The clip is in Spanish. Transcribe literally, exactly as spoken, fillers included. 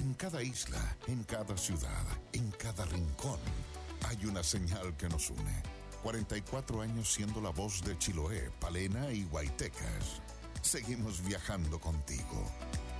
En cada isla, en cada ciudad, en cada rincón, hay una señal que nos une. cuarenta y cuatro años siendo la voz de Chiloé, Palena y Huaytecas. Seguimos viajando contigo.